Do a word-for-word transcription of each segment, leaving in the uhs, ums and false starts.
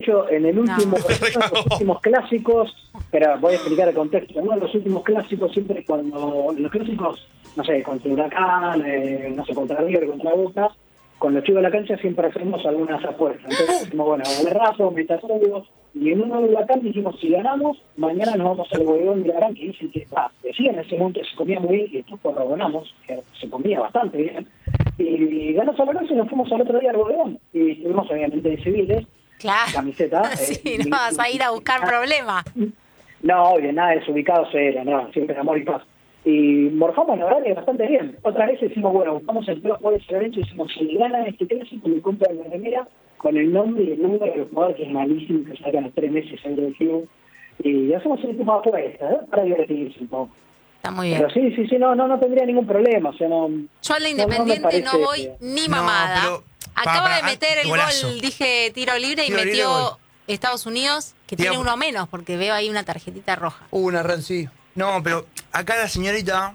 hecho, en el último, No. en los últimos clásicos, pero voy a explicar el contexto, uno de los últimos clásicos, siempre cuando los clásicos, no sé, contra Huracán, eh, no sé, contra River, contra Boca, con los chicos de la cancha siempre hacemos algunas apuestas. Entonces decimos, bueno, de rato, metasodio, y en uno de Huracán dijimos, si ganamos, mañana nos vamos al bodegón de Huracán, que dicen que, ah, decía en ese momento que se comía muy bien, y esto corroboramos, que se comía bastante bien, y ganó San Lorenzo y nos fuimos al otro día al bodegón, y estuvimos obviamente de civiles, Claro. camiseta. Sí, eh, no vas a ir a buscar problemas. No, obvio, nada desubicado cero, no, siempre amor y paz. Y morfamos la verdad que bastante bien. Otra vez decimos, bueno, buscamos el peor jugador de San Lorenzo y decimos, si gana este clásico, le compra la remera con el nombre y el número del jugador, que es malísimo, que sacan los tres meses en el club. Y hacemos el último apuesta, ¿eh? Para divertirse un poco. Está muy bien. Pero sí, sí, sí, no, no, no tendría ningún problema. O sea, no, Yo al de no- no me Independiente no, parece voy que- ni No, mamada. pero- Acaba pa- de pa- meter el golazo. gol, dije tiro libre, y Tiro libre, metió gol. Estados Unidos, que Tira- tiene uno menos, porque veo ahí una tarjetita roja. Una red, sí. No, pero acá la señorita.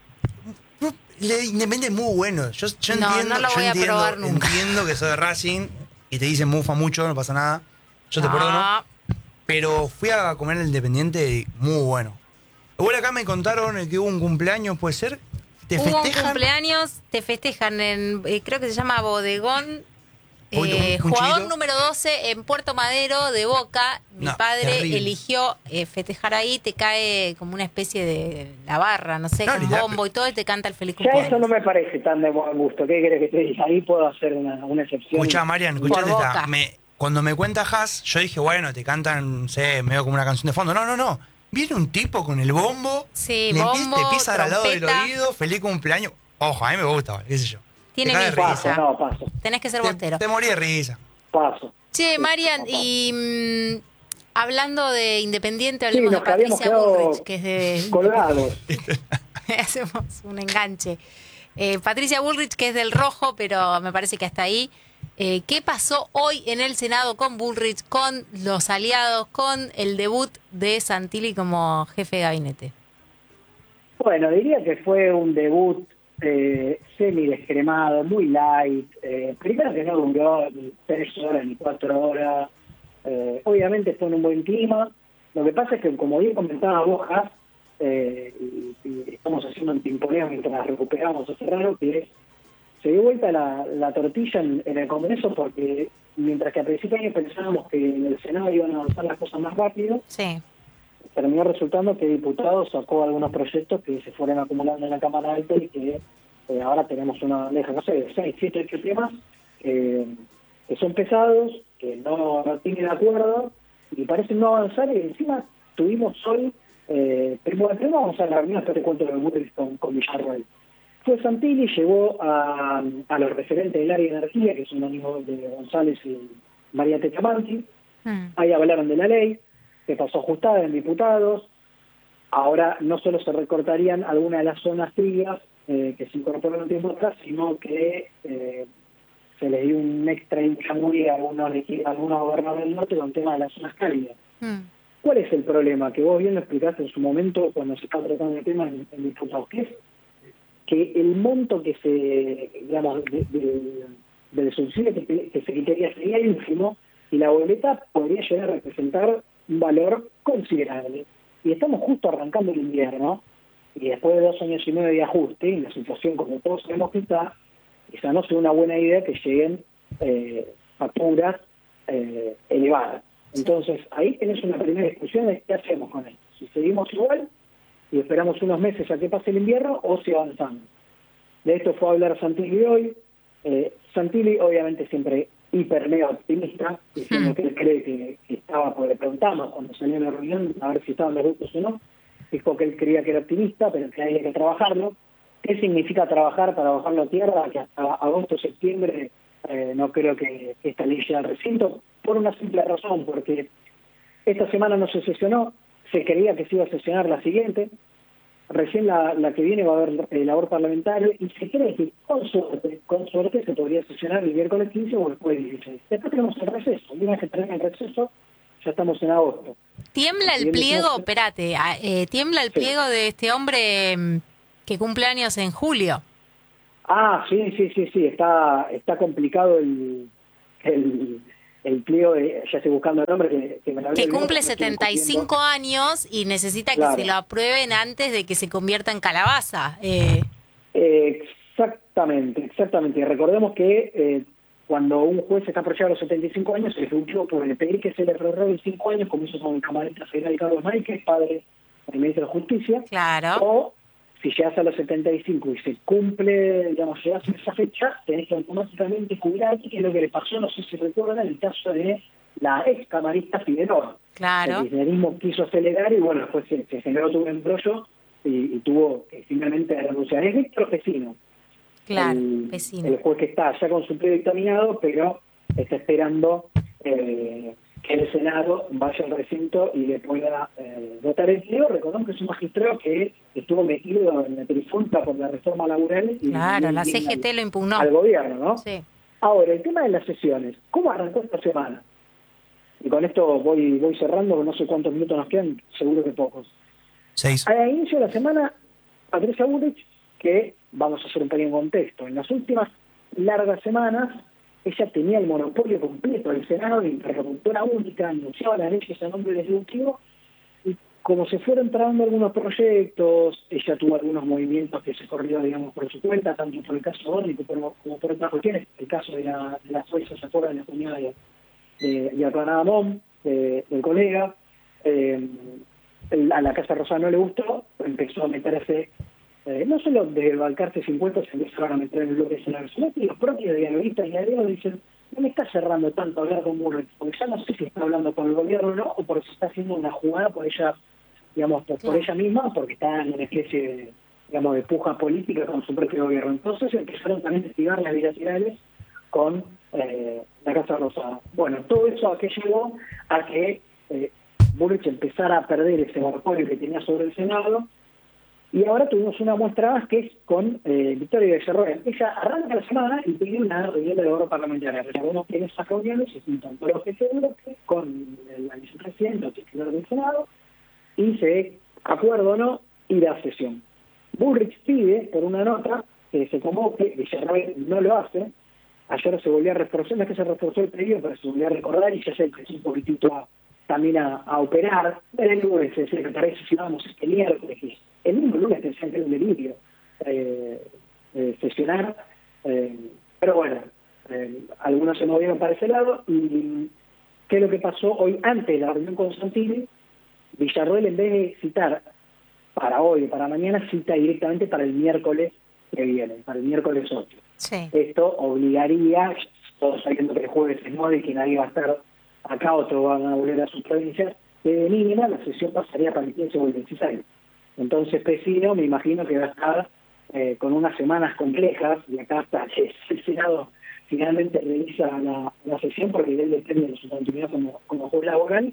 Le Independiente es muy bueno. Yo, yo No, entiendo, no lo yo voy a entiendo, probar nunca. entiendo que soy de Racing y te dicen mufa mucho, no pasa nada. Yo te No. perdono. Pero fui a comer el Independiente y muy bueno. Igual acá me contaron que hubo un cumpleaños, ¿puede ser? ¿Te Hubo un festejan? cumpleaños, te festejan en, eh, creo que se llama Bodegón, Un- un- eh, un jugador chiquito. número doce en Puerto Madero de Boca. Mi No, padre terrible. eligió eh, festejar ahí, te cae como una especie de la barra, no sé, No, con ni la- bombo y todo, y te canta el feliz Ya cumpleaños. eso no me parece tan de buen gusto. ¿Qué querés que te diga? Ahí puedo hacer una, una excepción. Escuchá, Marian, Por escuchate esta. Boca. Me, cuando me cuenta Haas, yo dije, bueno, te cantan, no sé, medio como una canción de fondo. No, no, no. Viene un tipo con el bombo, Sí, le empieza- bombo, te empieza a dar al lado del trompeta. oído, feliz cumpleaños. Ojo, a mí me gusta, qué sé yo. Tiene Te cae de mil risa. Paso, no, paso, Tenés que ser Te, bostero. te morí de risa. paso. Che, Marian, no, y mm, hablando de Independiente, Sí, hablemos nos de Patricia habíamos quedado Bullrich, que es de... colgados. Hacemos un enganche. Eh, Patricia Bullrich, que es del Rojo, pero me parece que hasta ahí. Eh, ¿Qué pasó hoy en el Senado con Bullrich, con los aliados, con el debut de Santilli como jefe de gabinete? Bueno, diría que fue un debut eh, semi-descremado, muy light. Eh, primero que no duró ni tres horas ni cuatro horas. Eh, obviamente fue en un buen clima. Lo que pasa es que, como bien comentaba Bojas, eh, y, y estamos haciendo un pimponeo mientras recuperamos ese raro, que es, se dio vuelta la, la tortilla en, en el Congreso, porque mientras que a principios de año pensábamos que en el Senado iban a avanzar las cosas más rápido, Sí. terminó resultando que diputados sacó algunos proyectos que se fueron acumulando en la Cámara Alta y que eh, ahora tenemos una bandeja, no sé, de seis, siete, ocho temas eh, que son pesados, que no, no tienen acuerdo y parecen no avanzar, y encima tuvimos hoy, eh, primero, primero vamos a la reunión, hasta te cuento lo de Bullrich con, con Villarroel. Fue Santilli, llegó a, a los referentes del área de energía, que son amigos de González y María Techamanti. Mm. Ahí hablaron de la ley, que pasó ajustada en diputados. Ahora no solo se recortarían algunas de las zonas frías eh, que se incorporaron un tiempo atrás, sino que eh, se les dio un extra inchamuri a algunos, a algunos gobernadores del norte con el tema de las zonas cálidas. Mm. ¿Cuál es el problema? Que vos bien lo explicaste en su momento cuando se está tratando el tema en, en diputados, que es que el monto que se, digamos, de, de, del subsidio que, que se quitaría sería ínfimo y la boleta podría llegar a representar un valor considerable. Y estamos justo arrancando el invierno, y después de dos años y medio de ajuste, y la situación como todos sabemos que está, quizá no sea una buena idea que lleguen eh, facturas eh, elevadas. Entonces, ahí tenés una primera discusión de qué hacemos con esto. Si seguimos igual y esperamos unos meses a que pase el invierno, o si avanzamos. De esto fue a hablar Santilli hoy. Eh, Santilli, obviamente, siempre hiper mega optimista, diciendo Hmm. que él cree que, que estaba, porque le preguntamos cuando salió la reunión a ver si estaban los votos o no, dijo que él creía que era optimista, pero que había que trabajarlo. ¿Qué significa trabajar para bajarlo a tierra? Que hasta agosto, septiembre eh, no creo que, que esta ley llegue al recinto, por una simple razón, porque esta semana no se sesionó, se creía que se iba a sesionar la siguiente, recién la, la que viene va a haber eh, labor parlamentaria, y se cree que con suerte, con suerte se podría sesionar el miércoles quince o el jueves dieciséis. Después tenemos el receso, y una vez que termine el receso, ya estamos en agosto. Tiembla el Bien, pliego, entonces- espérate, ah, eh, tiembla el Sí. pliego de este hombre mm, que cumple años en julio. Ah, sí, sí, sí, sí, está está complicado el, el, el Clio, eh, ya estoy buscando el nombre, que, que me lo había Que olvidado, cumple porque estoy setenta y cinco años y necesita que Claro. se lo aprueben antes de que se convierta en calabaza. Eh, Eh, exactamente, exactamente. Y recordemos que eh, cuando un juez está por llegar a los setenta y cinco años, el Ejecutivo puede pedir que se le prorrogue cinco años, como hizo con el camarista federal Carlos Máquez, padre del ministro de Justicia, claro. o si llegas a los setenta y cinco y se cumple, digamos, llegas a esa fecha, tenés que automáticamente jubilarte, que es lo que le pasó, no sé si recuerdan, en el caso de la ex camarista Figueroa. Claro. El kirchnerismo quiso acelerar y bueno, después se, se generó todo un embrollo y, y tuvo que finalmente renunciar. Es Víctor Pesino, Claro, el, Pesino. el juez que está ya con su pleno dictaminado, pero está esperando eh, que el Senado vaya al recinto y le pueda eh, votar el pliego. Recordemos que es un magistrado que estuvo metido en la trifulca por la reforma laboral. Y Claro, y- la y C G T al, lo impugnó. al gobierno, ¿no? Sí. Ahora, el tema de las sesiones, ¿cómo arrancó esta semana? Y con esto voy voy cerrando, no sé cuántos minutos nos quedan, seguro que pocos. Seis. A inicio de la semana, Patricia Bullrich, que vamos a hacer un pequeño contexto, en las últimas largas semanas, ella tenía el monopolio completo del Senado de interlocutora única, anunciaba las leyes a nombre del Ejecutivo, y como se fueron trabando algunos proyectos, ella tuvo algunos movimientos que se corrió, digamos, por su cuenta, tanto por el caso Ónico como, como por otras cuestiones, el caso de la, de la jueza, se acuerdan, de la señora de, de, de Aclarada Mom, de, del colega, eh, el- a la Casa Rosada no le gustó, empezó a meterse, eh, no solo de balcarse cincuenta, se empezaron a meter en el bloque senador, sino que los propios dialoguistas y diálogos dicen, no me está cerrando tanto hablar con Bullrich, porque ya no sé si está hablando con el gobierno o no, o porque se está haciendo una jugada por ella, digamos, por, por Claro. ella misma, porque está en una especie de, digamos, de puja política con su propio gobierno. Entonces empezaron también a investigar las bilaterales con eh, la Casa Rosada. Bueno, todo eso a qué llevó a que eh, Bullrich empezara a perder ese monopolio que tenía sobre el Senado, y ahora tuvimos una muestra más que es con eh, Victoria Villarroel. Ella arranca la semana y pide una reunión de labor parlamentaria. Recordemos que en esas reuniones se juntan todos los jefes de bloque con la vicepresidenta o titular del Senado y se acuerda o no ir a sesión. Bullrich pide por una nota que se convoque, Villarroel no lo hace. Ayer se volvió a reforzar, no es que se reforzó el pedido, pero se volvió a recordar y ya se empezó un poquitito a, también a, a operar. Era el lunes, es decir, que parece si vamos este miércoles, y el mismo lunes pensé que era un delirio eh, eh, sesionar, eh, pero bueno, eh, algunos se movieron para ese lado. Y ¿qué es lo que pasó hoy antes de la reunión con Santini? Villarroel, en vez de citar para hoy o para mañana, cita directamente para el miércoles que viene, para el miércoles ocho. Sí. Esto obligaría, todos sabiendo que el jueves es nueve y que nadie va a estar acá, otros van a volver a sus provincias, que de mínima la sesión pasaría para el quince o el dieciséis. Entonces Pesino me imagino que va a estar eh, con unas semanas complejas, y acá hasta que el Senado finalmente realiza la, la sesión, porque él depende de su continuidad como, como juez laboral.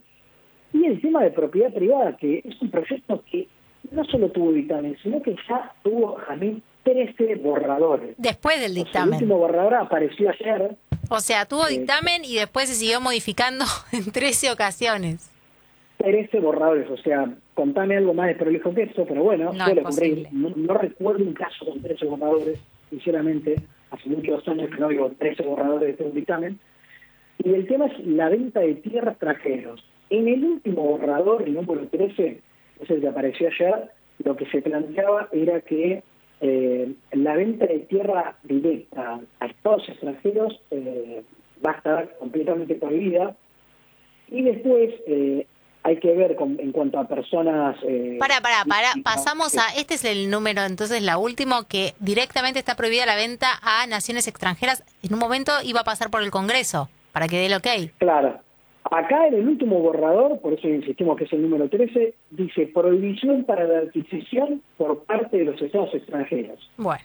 Y el tema de propiedad privada, que es un proyecto que no solo tuvo dictamen, sino que ya tuvo también trece borradores. Después del O sea, el dictamen. último borrador apareció ayer. O sea, tuvo Eh, dictamen y después se siguió modificando en trece ocasiones. trece borradores, o sea, contame algo más de prolijo que eso, pero bueno, No, yo lo compré, imposible. no, no recuerdo un caso con trece borradores, sinceramente, hace muchos años que no digo trece borradores de un dictamen. Y el tema es la venta de tierra a extranjeros. En el último borrador, el número trece, es el que apareció ayer, lo que se planteaba era que eh, la venta de tierra directa a estados extranjeros eh, va a estar completamente prohibida. Y después eh, hay que ver con, en cuanto a personas... Eh, Para, para, para. víctimas, Pasamos eh, a. Este es el número, entonces, la última, que directamente está prohibida la venta a naciones extranjeras. En un momento iba a pasar por el Congreso para que dé el ok. Claro. Acá en el último borrador, por eso insistimos que es el número trece, dice prohibición para la adquisición por parte de los estados extranjeros. Bueno,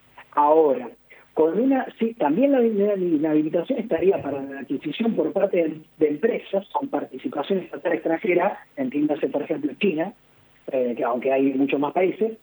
Ahora, con una, sí, también la, la inhabilitación estaría para la adquisición por parte de, de empresas con participación estatal extranjera, entiéndase por ejemplo China, eh, que aunque hay muchos más países,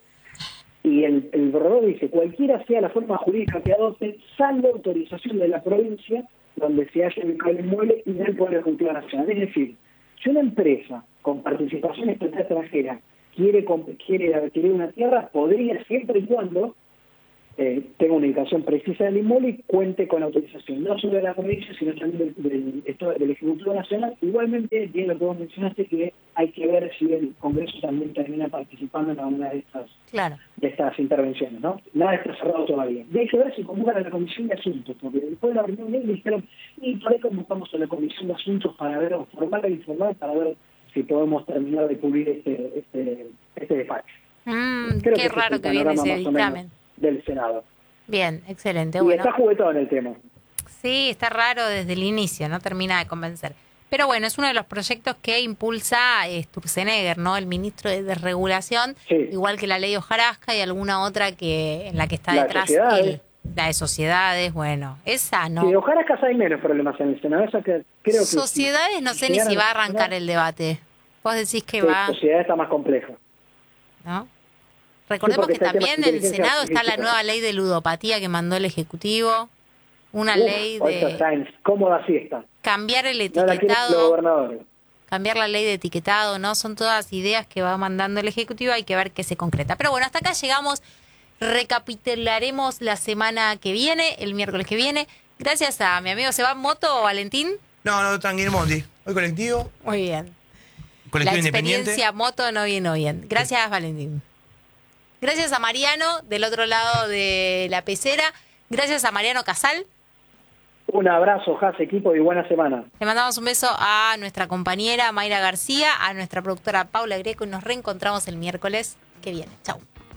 y el, el borrador dice, cualquiera sea la forma jurídica que adopte, salvo autorización de la provincia donde se haya ubicado el inmueble y del Poder Ejecutivo Nacional. Es decir, si una empresa con participación estatal extranjera quiere, comp- quiere adquirir una tierra, podría, siempre y cuando eh, tenga una ubicación precisa del inmueble y cuente con autorización, no solo de la provincia, sino también del, del, del, del Ejecutivo Nacional. Igualmente, bien lo que vos mencionaste, que hay que ver si el Congreso también termina participando en alguna de estas, claro. de estas intervenciones, ¿no? Nada está cerrado todavía. Y hay que ver si convocan a la Comisión de Asuntos, porque después de la reunión me dijeron, y por ahí convocamos a la Comisión de Asuntos para ver, formar e informar, para ver si podemos terminar de cubrir este, este, este despacho. Mm, qué raro que viene ese dictamen del Senado. Bien, excelente. Y bueno. está juguetón el tema. Sí, está raro desde el inicio, no termina de convencer. Pero bueno, es uno de los proyectos que impulsa eh, Sturzenegger, ¿no? El ministro de Desregulación, sí. igual que la ley Hojarasca y alguna otra que en la que está la detrás de él. La de sociedades, bueno, esa no. Sí, Hojarasca hay menos problemas en el Senado. Esa que creo que sociedades si, no sé si ni si va a arrancar el debate. Vos decís que sí, va... Sociedad está más compleja. ¿No? Recordemos sí, que también en el Senado está la nueva ley de ludopatía que mandó el Ejecutivo, una Uf, ley de está en cómoda siesta. Cambiar el etiquetado, no cambiar la ley de etiquetado, ¿no? Son todas ideas que va mandando el Ejecutivo, hay que ver qué se concreta. Pero bueno, hasta acá llegamos, recapitularemos la semana que viene, el miércoles que viene. Gracias a mi amigo Seba Moto, Valentín. No, no, tranquilo, Monty. Hoy colectivo. Muy bien. Colectivo la experiencia moto no vino bien. Gracias, sí. Valentín. Gracias a Mariano, del otro lado de la pecera. Gracias a Mariano Casal. Un abrazo, Jas, equipo, y buena semana. Le mandamos un beso a nuestra compañera Mayra García, a nuestra productora Paula Greco, y nos reencontramos el miércoles que viene. Chau.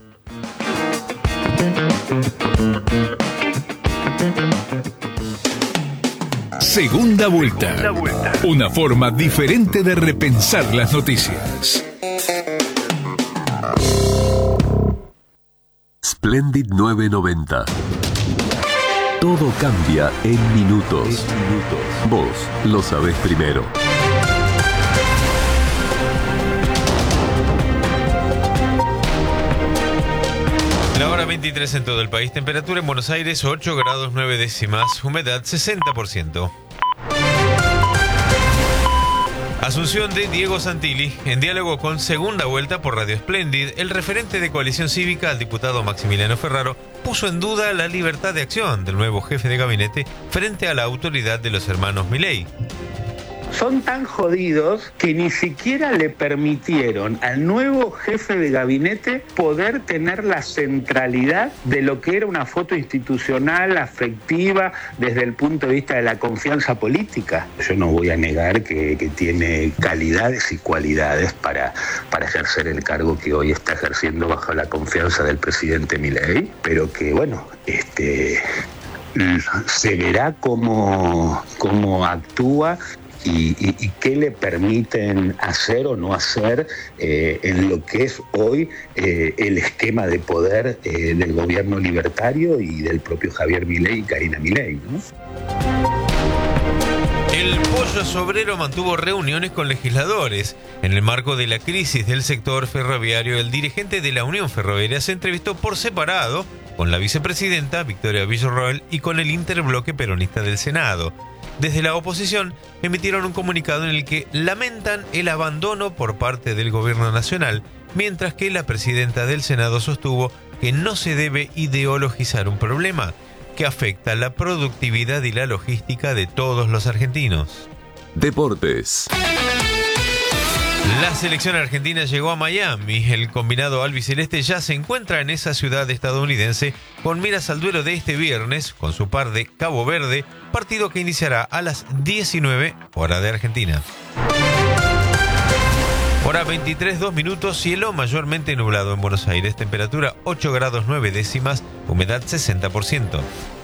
Segunda vuelta. Segunda vuelta. Una forma diferente de repensar las noticias. Splendid nueve noventa. Todo cambia en minutos. minutos. Vos lo sabés primero. La hora veintitrés en todo el país. Temperatura en Buenos Aires ocho grados nueve décimas. Humedad sesenta por ciento. Asunción de Diego Santilli. En diálogo con Segunda Vuelta por Radio Splendid, el referente de Coalición Cívica, el diputado Maximiliano Ferraro, puso en duda la libertad de acción del nuevo jefe de gabinete frente a la autoridad de los hermanos Milei. Son tan jodidos que ni siquiera le permitieron al nuevo jefe de gabinete poder tener la centralidad de lo que era una foto institucional, afectiva, desde el punto de vista de la confianza política. Yo no voy a negar que, que tiene calidades y cualidades para, para ejercer el cargo que hoy está ejerciendo bajo la confianza del presidente Milei, pero que, bueno, este, se verá cómo, cómo actúa. Y, y, y qué le permiten hacer o no hacer eh, en lo que es hoy eh, el esquema de poder eh, del gobierno libertario y del propio Javier Milei y Karina Milei, ¿no? El Pollo Sobrero mantuvo reuniones con legisladores. En el marco de la crisis del sector ferroviario, el dirigente de la Unión Ferroviaria se entrevistó por separado con la vicepresidenta Victoria Villarroel y con el interbloque peronista del Senado. Desde la oposición emitieron un comunicado en el que lamentan el abandono por parte del gobierno nacional, mientras que la presidenta del Senado sostuvo que no se debe ideologizar un problema que afecta la productividad y la logística de todos los argentinos. Deportes. La selección argentina llegó a Miami. El combinado albiceleste ya se encuentra en esa ciudad estadounidense con miras al duelo de este viernes con su par de Cabo Verde, partido que iniciará a las diecinueve hora de Argentina. Hora veintitrés, dos minutos, cielo mayormente nublado en Buenos Aires, temperatura ocho grados nueve décimas, humedad sesenta por ciento.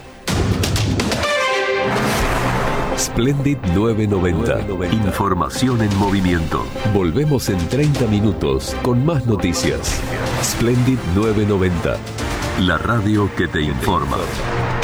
Splendid nueve noventa. Información en movimiento. Volvemos en treinta minutos con más noticias. Splendid nueve noventa. La radio que te informa.